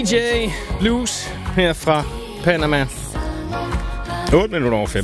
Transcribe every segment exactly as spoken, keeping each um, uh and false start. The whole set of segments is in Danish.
D J Blues her fra Panama. otte minutter over fem.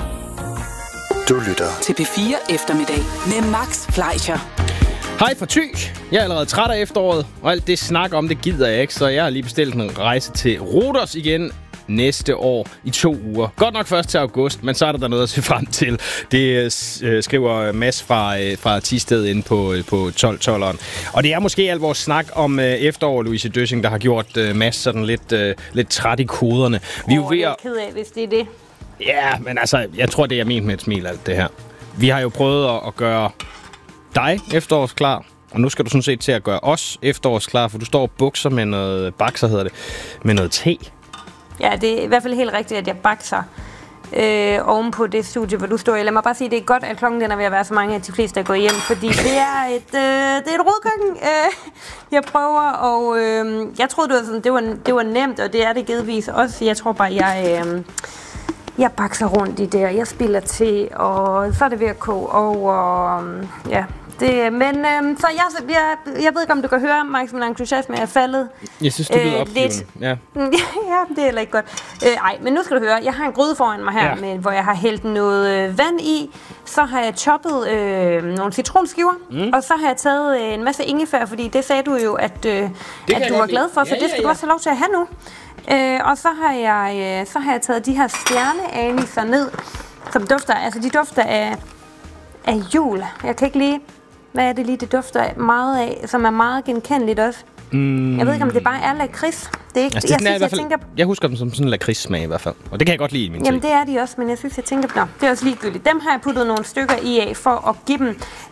Du lytter til P fire Eftermiddag med Max Fleischer. Hej fra Thy. Jeg er allerede træt af efteråret, og alt det snak om det gider jeg ikke, så jeg har lige bestilt en rejse til Rhodos igen næste år i to uger. Godt nok først til august, men så er der, der noget at se frem til. Det øh, skriver Mads fra, øh, fra Thisted inde på, øh, på tolv tolveren. Og det er måske al vores snak om øh, efterår, Louise Døssing, der har gjort øh, Mads sådan lidt, øh, lidt træt i koderne. Vi er jo ved det er at... ked af, hvis det er det. Ja, men altså, jeg tror, det er ment med et smil, alt det her. Vi har jo prøvet at, at gøre dig efterårsklar, og nu skal du sådan set til at gøre os efterårsklar, for du står og bukser med noget bakser, hedder det, med noget te. Ja, det er i hvert fald helt rigtigt, at jeg bakser øh, oven på det studie, hvor du står. Lad mig bare sige, at det er godt, at klokken den er ved at være så mange af de fleste, der går hjem, fordi det er et, øh, det er et rodkøkken. Øh, jeg prøver, og øh, jeg troede, det var, sådan, det, var, det var nemt, og det er det givetvis også. Jeg tror bare, jeg... Øh, Jeg bakser rundt i det, og jeg spiller til, og så er det ved at koge over. Ja, det, men øhm, så jeg, jeg, jeg ved ikke, om du kan høre, Max, min entusiasme er faldet. Jeg synes, du lyder opgivende. Ja. Ja, det er heller ikke godt. Øh, ej, men nu skal du høre, jeg har en gryde foran mig her, ja. med, hvor jeg har hældt noget øh, vand i. Så har jeg choppet øh, nogle citronskiver, mm. og så har jeg taget øh, en masse ingefær, fordi det sagde du jo, at, øh, at du var glad for, ja, så det skal ja, ja. du også have lov til at have nu. Øh, og så har jeg øh, så har jeg taget de her stjerneaniser ned, som dufter, altså de dufter af af jul. Jeg kan ikke lige, hvad er det lige det dufter af, meget af, som er meget genkendeligt også. Mm. Jeg ved ikke om det bare er lakrids. Det er ikke. Altså, det jeg, synes, jeg, tænker, jeg husker dem som sådan en lakridssmag i hvert fald, og det kan jeg godt lide i min Jamen tid. det er de også, men jeg synes jeg tænker, nå, det er også ligegyldigt. Dem har jeg puttet nogle stykker i af for at give dem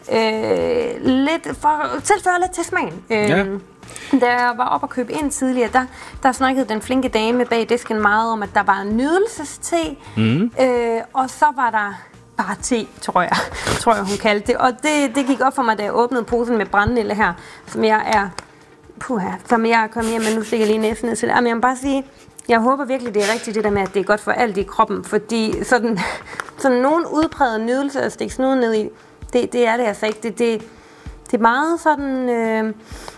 øh, lidt for tilføre lidt til smagen. Øh, ja. Da jeg var oppe og købe ind tidligere, der, der snakkede den flinke dame bag disken meget om, at der var nydelseste, mm. øh, og så var der bare te, tror jeg, tror jeg hun kaldte det. Og det, det gik op for mig, da jeg åbnede posen med brændenælde her, som jeg er, puha, som jeg er kommet hjem, men nu stikker jeg lige næsten ned til det. Jamen, jeg må bare sige, jeg håber virkelig, det er rigtigt det der med, at det er godt for alt i kroppen, fordi sådan, sådan nogen udpræget nydelse at stikke snuden ned i, det, det er det altså ikke. Det, det, det er meget sådan... Øh,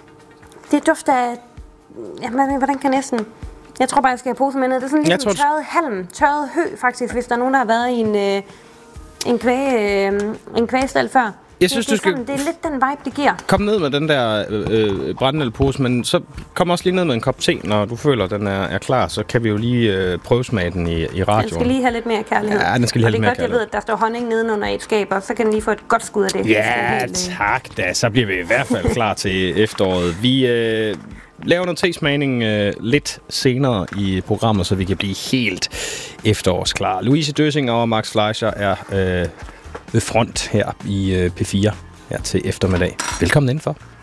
Det dufter af... Jamen, hvordan kan jeg næsten... Jeg tror bare, jeg skal have posen med ned. Det er sådan lidt en tørret halm, tørret hø, faktisk, hvis der er nogen, der har været i en, øh, en, kvæg, øh, en kvægstal før. Jeg synes, det, det, du skal... sådan, det er lidt den vibe, det giver. Kom ned med den der øh, brændenælpose, men så kom også lige ned med en kop te, når du føler, at den er, er klar. Så kan vi jo lige øh, prøvesmage den i, i radioen. Den skal lige have lidt mere kærlighed. Ja, den skal lige have lidt mere kærlighed. Og det er godt, jeg ved, at der står honning nedenunder et skab, og så kan den lige få et godt skud af det. Ja, det tak da. Så bliver vi i hvert fald klar til efteråret. Vi... Øh, laver noget tesmagning øh, lidt senere i programmet, så vi kan blive helt efterårsklar. Louise Døssing og Max Fleischer er øh, ved front her i øh, P fire her til eftermiddag. Velkommen indenfor.